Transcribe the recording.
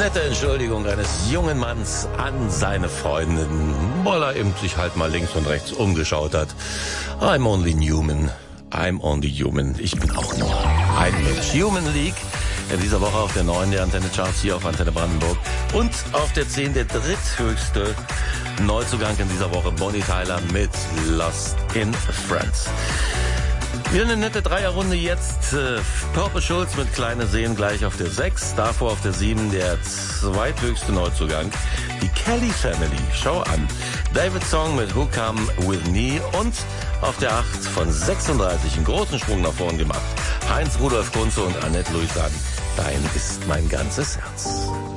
nette Entschuldigung eines jungen Manns an seine Freundin, weil er eben sich halt mal links und rechts umgeschaut hat. I'm only human. I'm only human. Ich bin auch nur ein Mensch. Human League. In dieser Woche auf der 9 der Antenne Charts hier auf Antenne Brandenburg. Und auf der 10 der dritthöchste Neuzugang in dieser Woche. Bonnie Tyler mit Lost in Friends. Wieder eine nette Dreierrunde jetzt. Purple Schulz mit Kleine Seen gleich auf der 6. Davor auf der 7 der zweithöchste Neuzugang. Die Kelly Family. Schau an. David Song mit Who Come With Me. Und auf der 8 von 36 einen großen Sprung nach vorn gemacht. Heinz Rudolf Kunze und Annette Louis sagen, dein ist mein ganzes Herz.